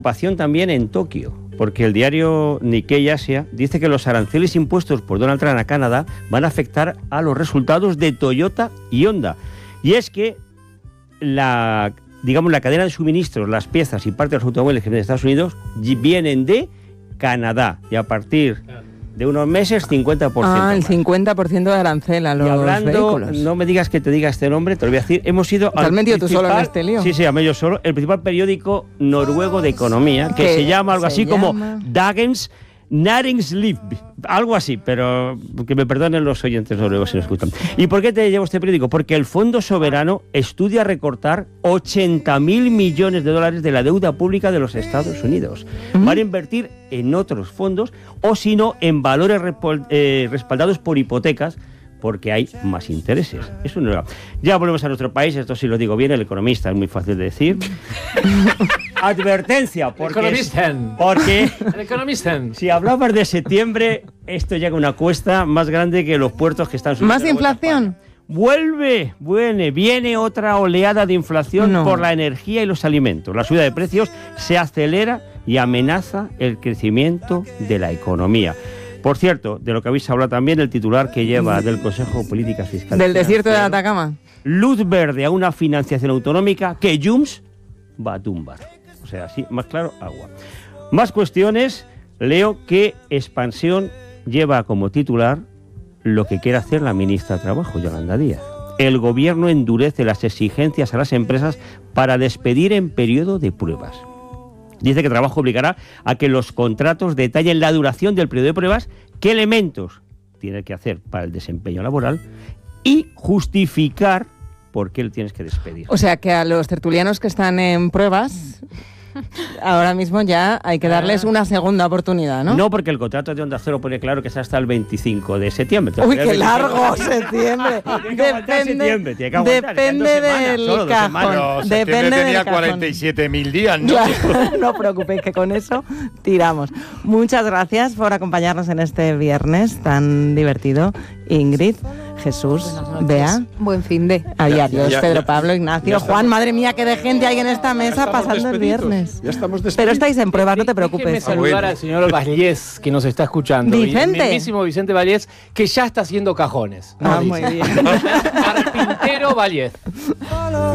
Preocupación también en Tokio, porque el diario Nikkei Asia dice que los aranceles impuestos por Donald Trump a Canadá van a afectar a los resultados de Toyota y Honda. Y es que la cadena de suministros, las piezas y partes de los automóviles que vienen de Estados Unidos vienen de Canadá, y a partir de unos meses 50%. Ah, el 50% de arancel a los vehículos. No me digas que te diga este nombre, te lo voy a decir. Hemos ido ¿Te has metido tú solo en este lío? Sí, a medio solo. El principal periódico noruego de economía, que se llama algo así como Dagens Næringsliv, algo así, pero que me perdonen los oyentes noruegos si nos escuchan. ¿Y por qué te llevo este periódico? Porque el Fondo Soberano estudia recortar 80.000 millones de dólares de la deuda pública de los Estados Unidos. Van a invertir en otros fondos o si no en valores respaldados por hipotecas, porque hay más intereses. Eso no era. Ya volvemos a nuestro país, esto sí lo digo bien, El Economista, es muy fácil de decir. Advertencia, porque El Economista. Si hablabas de septiembre, esto llega a una cuesta más grande que los puertos que están subiendo. ¿Más inflación? Viene otra oleada de inflación por la energía y los alimentos. La subida de precios se acelera y amenaza el crecimiento de la economía. Por cierto, de lo que habéis hablado también, el titular que lleva del Consejo de Políticas Fiscales. ¿Del desierto de Atacama? Luz verde a una financiación autonómica que Junts va a tumbar. O sea, así, más claro, agua. Más cuestiones. Leo que Expansión lleva como titular lo que quiere hacer la ministra de Trabajo, Yolanda Díaz. El gobierno endurece las exigencias a las empresas para despedir en periodo de pruebas. Dice que Trabajo obligará a que los contratos detallen la duración del periodo de pruebas, qué elementos tiene que hacer para el desempeño laboral y justificar por qué le tienes que despedir. O sea, que a los tertulianos que están en pruebas, ahora mismo ya hay que darles una segunda oportunidad, ¿no? No, porque el contrato de Onda Cero pone claro que es hasta el 25 de septiembre. ¡Uy, qué largo! Septiembre. Depende del cajón. Septiembre tenía 47.000 días, ¿no? Claro, no os preocupéis, que con eso tiramos. Muchas gracias por acompañarnos en este viernes tan divertido. Ingrid, Jesús, Bea. Buen fin de. Adiós, Pedro, Pablo, Ignacio, Juan. Madre mía, qué de gente hay en esta mesa pasando el viernes. Ya estamos despedidos. Pero estáis en pruebas, no te preocupes. Déjenme saludar al señor Vallés, que nos está escuchando. ¿Vicente? El mismísimo Vicente Vallés, que ya está haciendo cajones. Muy bien. Carpintero Vallés.